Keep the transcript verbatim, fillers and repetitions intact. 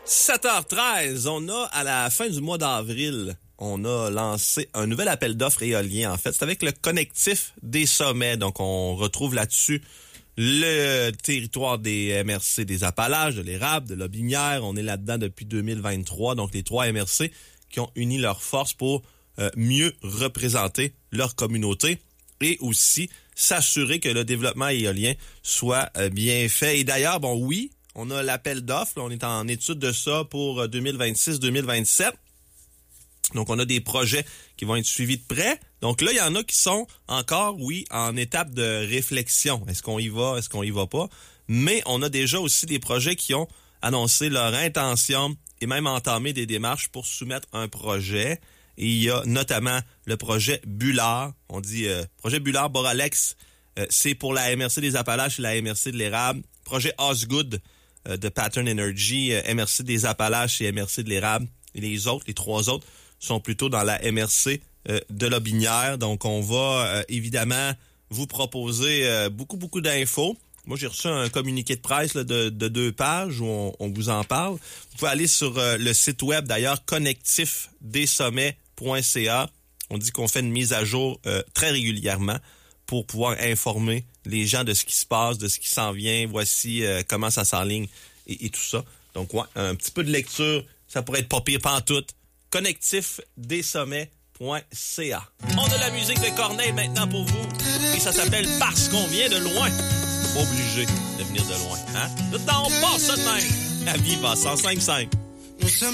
sept heures treize, on a à la fin du mois d'avril, on a lancé un nouvel appel d'offres éolien. En fait, c'est avec le connectif des sommets. Donc, on retrouve là-dessus le territoire des M R C des Appalaches, de l'Érable, de l'Aubinière. On est là-dedans depuis deux mille vingt-trois. Donc, les trois M R C qui ont uni leurs forces pour euh, mieux représenter leur communauté et aussi s'assurer que le développement éolien soit euh, bien fait. Et d'ailleurs, bon, oui, on a l'appel d'offres. On est en étude de ça pour deux mille vingt-six deux mille vingt-sept. Donc, on a des projets qui vont être suivis de près. Donc là, il y en a qui sont encore, oui, en étape de réflexion. Est-ce qu'on y va? Est-ce qu'on y va pas? Mais on a déjà aussi des projets qui ont annoncé leur intention et même entamé des démarches pour soumettre un projet. Et il y a notamment le projet Bullard. On dit euh, projet Bullard-Boralex. Euh, c'est pour la M R C des Appalaches et la M R C de l'Érable. Projet Osgood euh, de Pattern Energy, euh, M R C des Appalaches et M R C de l'Érable. Et les autres, les trois autres, sont plutôt dans la M R C euh, de l'Aubinière. Donc, on va euh, évidemment vous proposer euh, beaucoup, beaucoup d'infos. Moi, j'ai reçu un communiqué de presse là, de, de deux pages où on, on vous en parle. Vous pouvez aller sur euh, le site web, d'ailleurs, connectif des sommets point c a. On dit qu'on fait une mise à jour euh, très régulièrement pour pouvoir informer les gens de ce qui se passe, de ce qui s'en vient. Voici euh, comment ça s'enligne et, et tout ça. Donc, ouais, un petit peu de lecture, ça pourrait être pas pire pantoute. connectif des sommets point c a. On a la musique de Corneille maintenant pour vous. Et ça s'appelle « Parce qu'on vient de loin ». Pas obligé de venir de loin. Hein? De temps, on passe ça de même. À Viva cent cinq virgule cinq.